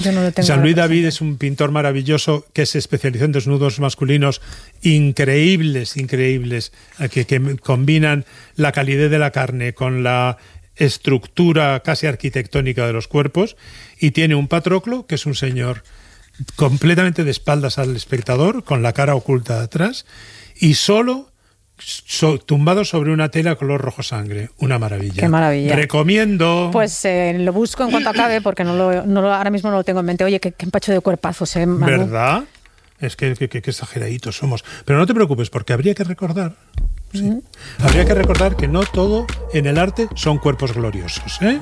Yo no lo tengo. Jean-Louis David es un pintor maravilloso que se especializó en desnudos masculinos increíbles, que combinan la calidez de la carne con la estructura casi arquitectónica de los cuerpos, y tiene un Patroclo, que es un señor completamente de espaldas al espectador, con la cara oculta de atrás, y solo tumbado sobre una tela color rojo sangre. Una maravilla. Qué maravilla. Recomiendo. Pues lo busco en cuanto acabe, porque ahora mismo no lo tengo en mente. Oye, qué empacho de cuerpazos, Manu. ¿Verdad? Es que exageraditos somos. Pero no te preocupes, porque habría que recordar... Sí. Habría que recordar que no todo en el arte son cuerpos gloriosos, ¿eh?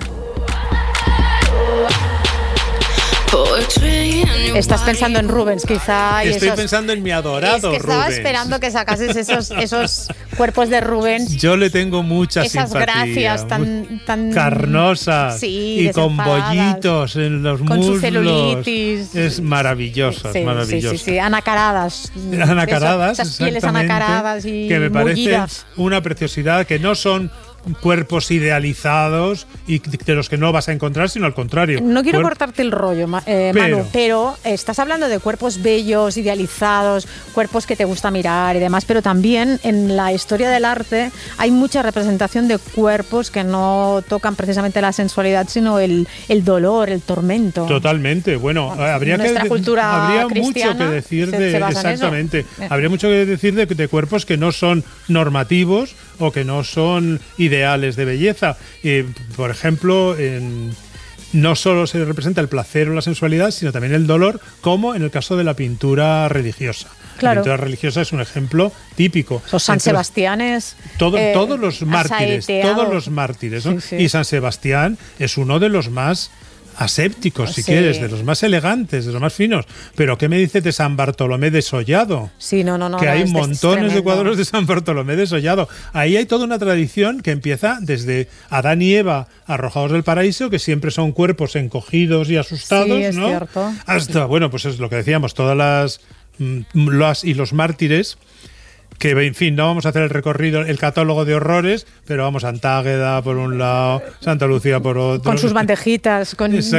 Estás pensando en Rubens, quizá. Estoy pensando en mi adorado Rubens. Estaba esperando que sacases esos cuerpos de Rubens. Yo le tengo mucha esas simpatía. Esas gracias tan carnosas, sí, y con bollitos en los muslos. Con su celulitis. Es maravilloso, sí, es maravilloso. Sí, anacaradas. Anacaradas, esas pieles anacaradas y que me parece mullidas. Una preciosidad, que no son cuerpos idealizados y de los que no vas a encontrar, sino al contrario. No quiero cortarte el rollo, Manu, pero estás hablando de cuerpos bellos, idealizados, cuerpos que te gusta mirar y demás, pero también en la historia del arte hay mucha representación de cuerpos que no tocan precisamente la sensualidad, sino el dolor, el tormento. Totalmente. Bueno, habría mucho que decir exactamente. Habría mucho que decir de cuerpos que no son normativos o que no son ideales de belleza. Por ejemplo, no solo se representa el placer o la sensualidad, sino también el dolor, como en el caso de la pintura religiosa. Claro. La pintura religiosa es un ejemplo típico. Los San Sebastianes. Todos los mártires, ¿no? Sí. Y San Sebastián es uno de los más asépticos, si quieres, de los más elegantes, de los más finos. Pero ¿qué me dices de San Bartolomé desollado? Sí, no. Que hay montones de cuadros de San Bartolomé desollado. Ahí hay toda una tradición que empieza desde Adán y Eva arrojados del paraíso, que siempre son cuerpos encogidos y asustados, sí, es ¿no? Cierto. Hasta, bueno, pues es lo que decíamos, todas los mártires, que, en fin, no vamos a hacer el recorrido, el catálogo de horrores, pero vamos, Antágueda por un lado, Santa Lucía por otro. Con sus bandejitas. Con sus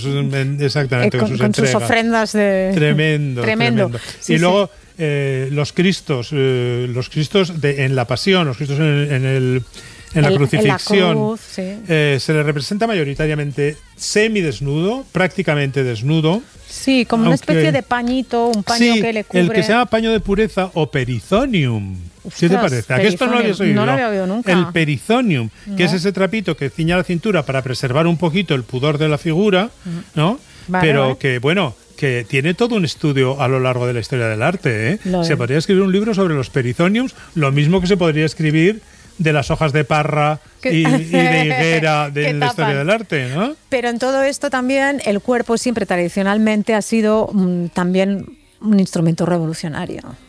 ofrendas de... Tremendo. Sí, y luego los Cristos en la Pasión, los Cristos en la crucifixión, en la cruz, sí. Se le representa mayoritariamente semidesnudo, prácticamente desnudo. Sí, como una especie de pañito, un paño que le cubre. El que se llama paño de pureza o perizonium. ¿Qué te parece? ¿A qué esto no lo habías oído? No lo había oído nunca. El perizonium, que es ese trapito que ciña la cintura para preservar un poquito el pudor de la figura, ¿no? Vale. Que tiene todo un estudio a lo largo de la historia del arte, ¿eh? Se podría escribir un libro sobre los perizoniums, lo mismo que se podría escribir de las hojas de parra y de higuera de la historia del arte, ¿no? Pero en todo esto también el cuerpo siempre tradicionalmente ha sido también un instrumento revolucionario.